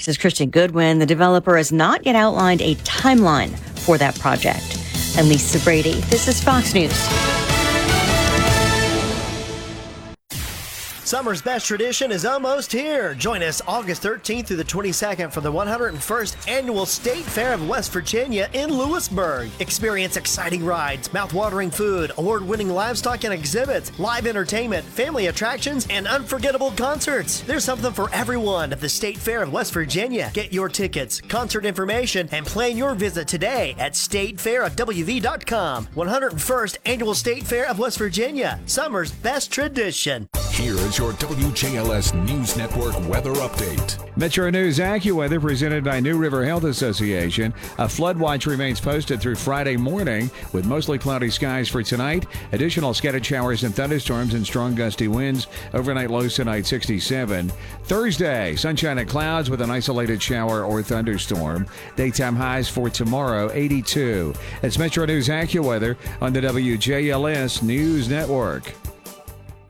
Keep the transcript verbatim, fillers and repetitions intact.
This is Kristen Goodwin. The developer has not yet outlined a timeline for that project. I'm Lisa Brady. This is Fox News. Summer's best tradition is almost here. Join us August thirteenth through the twenty-second for the one hundred first Annual State Fair of West Virginia in Lewisburg. Experience exciting rides, mouth-watering food, award-winning livestock and exhibits, live entertainment, family attractions, and unforgettable concerts. There's something for everyone at the State Fair of West Virginia. Get your tickets, concert information, and plan your visit today at state fair of w v dot com. one hundred first Annual State Fair of West Virginia. Summer's best tradition. Here is your W J L S News Network weather update. Metro News AccuWeather presented by New River Health Association. A flood watch remains posted through Friday morning with mostly cloudy skies for tonight. Additional scattered showers and thunderstorms and strong gusty winds. Overnight lows tonight sixty-seven. Thursday, sunshine and clouds with an isolated shower or thunderstorm. Daytime highs for tomorrow eighty-two. It's Metro News AccuWeather on the W J L S News Network.